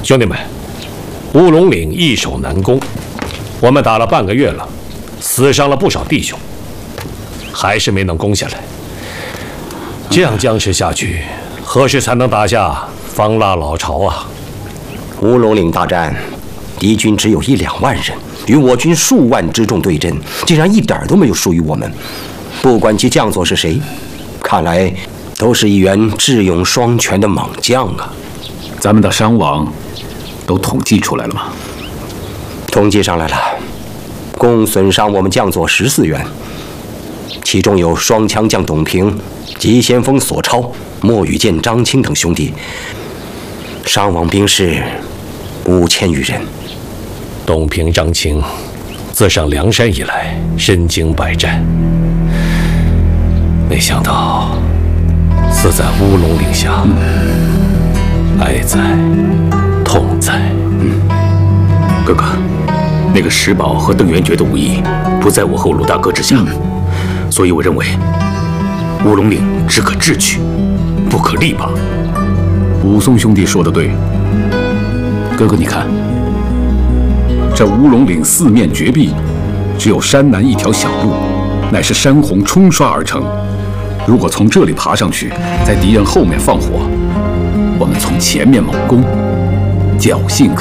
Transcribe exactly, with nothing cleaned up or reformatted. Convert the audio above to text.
兄弟们，乌龙岭易守难攻，我们打了半个月了，死伤了不少弟兄，还是没能攻下来。这样僵持下去，何时才能打下方腊老巢啊？ 乌龙岭大战，敌军只有一两万人，与我军数万之众对阵，竟然一点都没有输于我们。不管其将佐是谁，看来都是一员智勇双全的猛将啊！ 咱们的伤亡都统计出来了吗？ 统计上来了，共损伤我们将佐十四员，其中有双枪将董平、急先锋索超、莫羽剑张青等兄弟，伤亡兵士五千余人。 董平、张青自上梁山以来身经百战，没想到死在乌龙岭下，哀在痛在。 嗯，哥哥，那个石宝和邓元觉的武艺不在我和鲁大哥之下，嗯、所以我认为乌龙岭只可智取，不可力拔。武松兄弟说的对，哥哥你看，这乌龙岭四面绝壁，只有山南一条小路，乃是山洪冲刷而成。如果从这里爬上去，在敌人后面放火，我们从前面猛攻，侥幸可